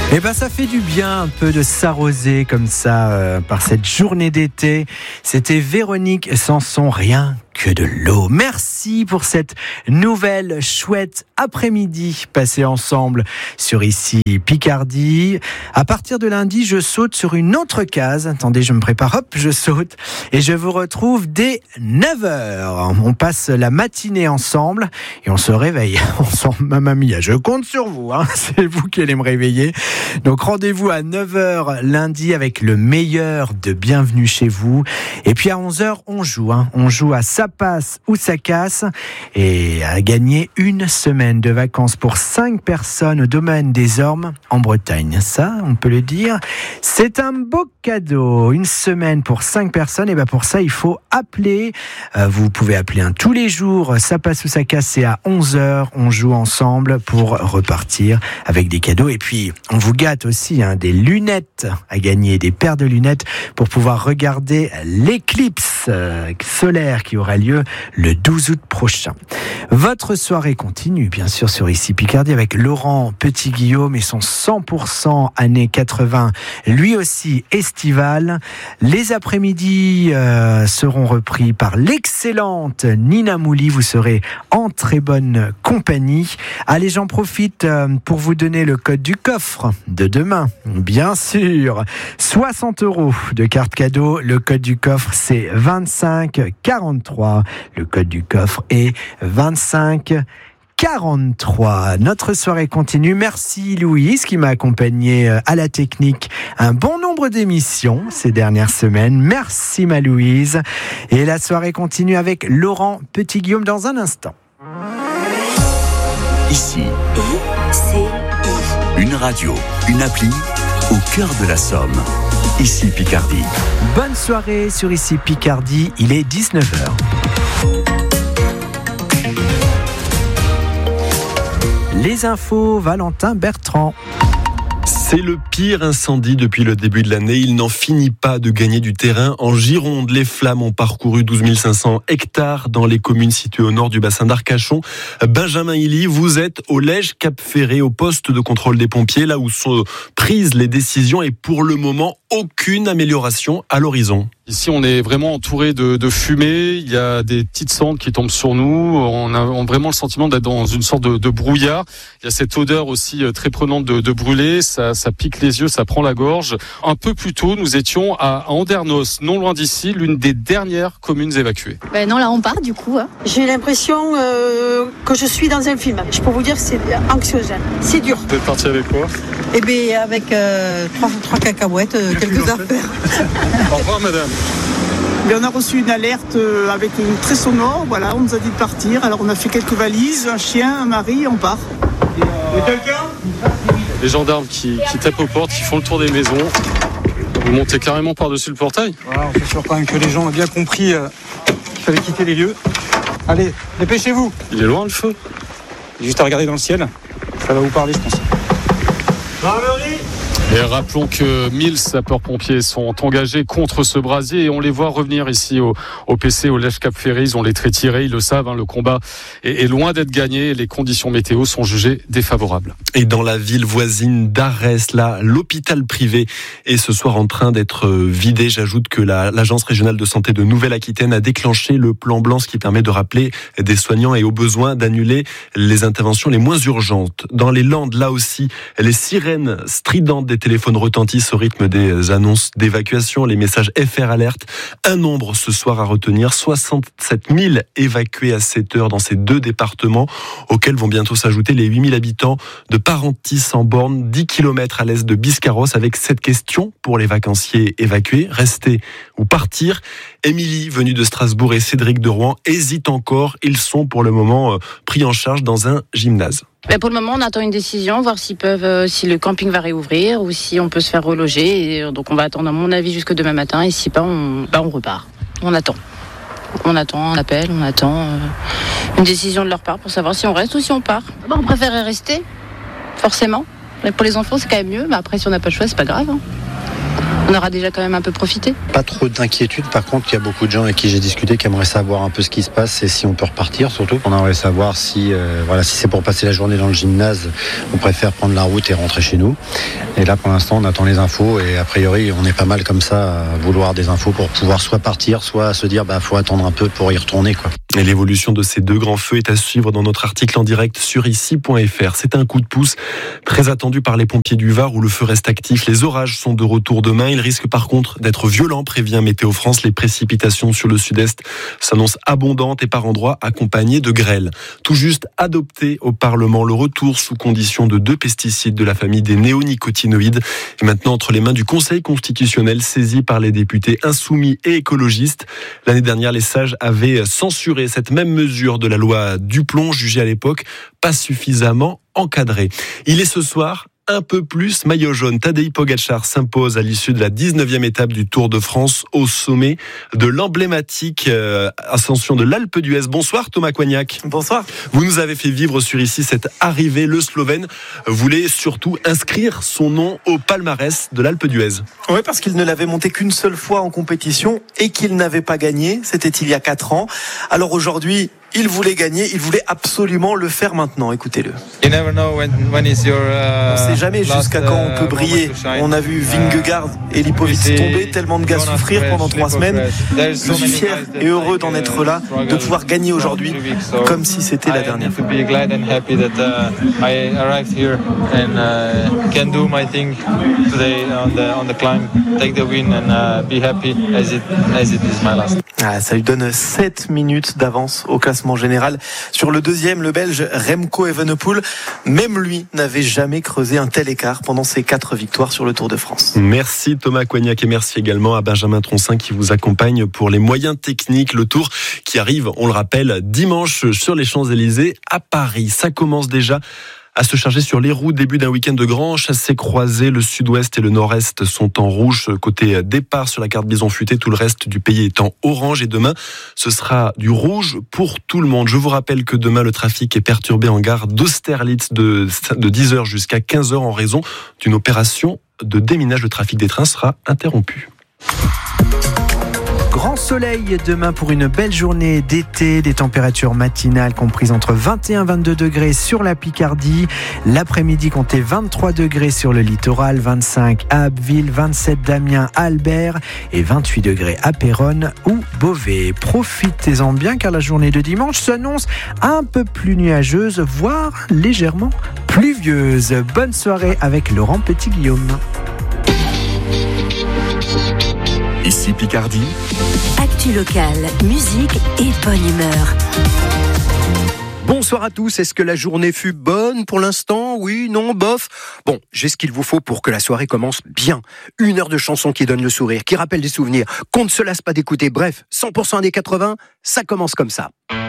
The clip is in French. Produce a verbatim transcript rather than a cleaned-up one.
Eh ben ça fait du bien un peu de s'arroser comme ça euh, par cette journée d'été. C'était Véronique Sanson, rien que de l'eau. Merci pour cette nouvelle chouette après-midi passée ensemble sur Ici Picardie. À partir de lundi, je saute sur une autre case. Attendez, je me prépare, hop, je saute. Et je vous retrouve dès neuf heures. On passe la matinée ensemble et on se réveille ensemble. Mamma mia, je compte sur vous, hein. C'est vous qui allez me réveiller. Donc rendez-vous à neuf heures lundi avec le meilleur de Bienvenue chez vous. Et puis à onze heures, on joue. Hein. On joue à Ça passe ou ça casse. Et à gagner une semaine de vacances pour cinq personnes au domaine des Ormes en Bretagne. Ça, on peut le dire. C'est un beau cadeau. Une semaine pour cinq personnes. Et bien pour ça, il faut appeler. Euh, vous pouvez appeler un tous les jours. Ça passe ou ça casse, c'est à onze heures. On joue ensemble pour repartir avec des cadeaux. Et puis, on vous gâte aussi hein, des lunettes à gagner, des paires de lunettes pour pouvoir regarder l'éclipse euh, solaire qui aura lieu le douze août prochain. Votre soirée continue, bien sûr, sur Ici Picardie avec Laurent Petit-Guillaume et son cent pour cent années quatre-vingts, lui aussi estival. Les après-midi euh, seront repris par l'excellente Nina Mouli. Vous serez en très bonne compagnie. Allez, j'en profite euh, pour vous donner le code du coffre de demain. Bien sûr, soixante euros de carte cadeau. Le code du coffre, c'est vingt-cinq quarante-trois. Le code du coffre est vingt-cinq quarante-trois. Notre soirée continue. Merci Louise qui m'a accompagné à la technique un bon nombre d'émissions ces dernières semaines. Merci ma Louise. Et la soirée continue avec Laurent Petit-Guillaume dans un instant. Ici, une radio, une appli au cœur de la Somme. Ici Picardie. Bonne soirée sur Ici Picardie, il est dix-neuf heures. Les infos, Valentin Bertrand. C'est le pire incendie depuis le début de l'année. Il n'en finit pas de gagner du terrain. En Gironde, les flammes ont parcouru douze mille cinq cents hectares dans les communes situées au nord du bassin d'Arcachon. Benjamin Hilly, vous êtes au Lège Cap Ferré, au poste de contrôle des pompiers, là où sont prises les décisions et pour le moment, aucune amélioration à l'horizon. Ici, on est vraiment entouré de, de fumée. Il y a des petites cendres qui tombent sur nous. On a, on a vraiment le sentiment d'être dans une sorte de, de brouillard. Il y a cette odeur aussi très prenante de, de brûlé. Ça, ça pique les yeux, ça prend la gorge. Un peu plus tôt, nous étions à Andernos, non loin d'ici, l'une des dernières communes évacuées. Ben non, là on part du coup. Hein. J'ai l'impression euh, que je suis dans un film. Je peux vous dire que c'est anxiogène. C'est dur. Vous êtes parti avec quoi ? Eh bien, avec euh, trois, trois cacahuètes, euh, quelques affaires. Au revoir, madame. Mais on a reçu une alerte avec une très sonore, voilà, on nous a dit de partir. Alors on a fait quelques valises, un chien, un mari, on part. Et euh... quelqu'un ? Les gendarmes qui, qui tapent aux portes, qui font le tour des maisons. Vous montez carrément par-dessus le portail ? Voilà, on s'assure quand même que les gens ont bien compris euh, qu'il fallait quitter les lieux. Allez, dépêchez-vous. Il est loin le feu ? Juste à regarder dans le ciel, ça va vous parler je pense. Gendarmerie ? Et rappelons que mille sapeurs-pompiers sont engagés contre ce brasier et on les voit revenir ici au, au P C, au Lège Cap Ferré. Ils ont les traits tirés, ils le savent, hein, le combat est, est loin d'être gagné. Les conditions météo sont jugées défavorables. Et dans la ville voisine d'Arès, là, l'hôpital privé est ce soir en train d'être vidé. J'ajoute que la, l'Agence régionale de santé de Nouvelle-Aquitaine a déclenché le plan blanc, ce qui permet de rappeler des soignants et au besoin d'annuler les interventions les moins urgentes. Dans les Landes, là aussi, les sirènes stridentes des téléphones retentissent au rythme des annonces d'évacuation, les messages F R alerte. Un nombre ce soir à retenir, soixante-sept mille évacués à sept heures dans ces deux départements, auxquels vont bientôt s'ajouter les huit mille habitants de Parentis en Borne, dix kilomètres à l'est de Biscarrosse, avec cette question pour les vacanciers évacués, rester ou partir. Émilie, venue de Strasbourg, et Cédric de Rouen hésitent encore. Ils sont pour le moment pris en charge dans un gymnase. Ben pour le moment, on attend une décision, voir s'ils peuvent, euh, si le camping va réouvrir ou si on peut se faire reloger. Et, euh, donc on va attendre, à mon avis, jusque demain matin. Et si pas, on, ben on repart. On attend. On attend un appel, on attend euh, une décision de leur part pour savoir si on reste ou si on part. Ben, on préférerait rester, forcément. Mais pour les enfants, c'est quand même mieux. Mais après, si on n'a pas le choix, c'est pas grave. Hein. On aura déjà quand même un peu profité. Pas trop d'inquiétude, par contre il y a beaucoup de gens avec qui j'ai discuté qui aimeraient savoir un peu ce qui se passe et si on peut repartir surtout. On aimerait savoir si, euh, voilà, si c'est pour passer la journée dans le gymnase, on préfère prendre la route et rentrer chez nous. Et là pour l'instant on attend les infos et a priori on est pas mal comme ça à vouloir des infos pour pouvoir soit partir, soit se dire bah faut attendre un peu pour y retourner quoi. Et l'évolution de ces deux grands feux est à suivre dans notre article en direct sur ici point f r. C'est un coup de pouce très attendu par les pompiers du Var où le feu reste actif. Les orages sont de retour demain. Ils risquent par contre d'être violents, prévient Météo France. Les précipitations sur le sud-est s'annoncent abondantes et par endroits accompagnées de grêle. Tout juste adopté au Parlement, le retour sous condition de deux pesticides de la famille des néonicotinoïdes est maintenant entre les mains du Conseil constitutionnel saisi par les députés insoumis et écologistes. L'année dernière, les sages avaient censuré cette même mesure de la loi Duplon, jugée à l'époque pas suffisamment encadrée. Il est ce soir un peu plus maillot jaune. Tadej Pogačar s'impose à l'issue de la dix-neuvième étape du Tour de France au sommet de l'emblématique euh, ascension de l'Alpe d'Huez. Bonsoir Thomas Coignac. Bonsoir. Vous nous avez fait vivre sur ici cette arrivée. Le Slovène voulait surtout inscrire son nom au palmarès de l'Alpe d'Huez. Oui, parce qu'il ne l'avait monté qu'une seule fois en compétition et qu'il n'avait pas gagné. C'était il y a quatre ans. Alors aujourd'hui, il voulait gagner, il voulait absolument le faire maintenant. Écoutez-le. You never know when, when is your, uh, on ne sait jamais jusqu'à quand on peut briller. On a vu Vingegaard et Lipovic tomber, tellement de gars souffrir pendant trois semaines. Je suis fier et heureux d'en être là, de pouvoir gagner aujourd'hui, comme si c'était la dernière fois. Ah, ça lui donne sept minutes d'avance au classement général. Sur le deuxième, le Belge Remco Evenepoel, même lui n'avait jamais creusé un tel écart pendant ses quatre victoires sur le Tour de France. Merci Thomas Coignac et merci également à Benjamin Troncin qui vous accompagne pour les moyens techniques. Le Tour qui arrive, on le rappelle, dimanche sur les Champs-Élysées à Paris. Ça commence déjà à se charger sur les routes. Début d'un week-end de grands chassés-croisés. Le sud-ouest et le nord-est sont en rouge. Côté départ sur la carte bison futé, tout le reste du pays est en orange. Et demain, ce sera du rouge pour tout le monde. Je vous rappelle que demain, le trafic est perturbé en gare d'Austerlitz de, de dix heures jusqu'à quinze heures en raison d'une opération de déminage. Le trafic des trains sera interrompu. Grand soleil demain pour une belle journée d'été, des températures matinales comprises entre vingt et un à vingt-deux degrés sur la Picardie. L'après-midi comptez vingt-trois degrés sur le littoral, vingt-cinq à Abbeville, vingt-sept d'Amiens, Albert et vingt-huit degrés à Péronne ou Beauvais. Profitez-en bien car la journée de dimanche s'annonce un peu plus nuageuse, voire légèrement pluvieuse. Bonne soirée avec Laurent Petit-Guillaume. Ici Picardie. Actu locale, musique et bonne humeur. Bonsoir à tous, est-ce que la journée fut bonne pour l'instant ? Oui, non, bof ? Bon, j'ai ce qu'il vous faut pour que la soirée commence bien. Une heure de chansons qui donne le sourire, qui rappelle des souvenirs, qu'on ne se lasse pas d'écouter. Bref, cent pour cent des quatre-vingts, ça commence comme ça.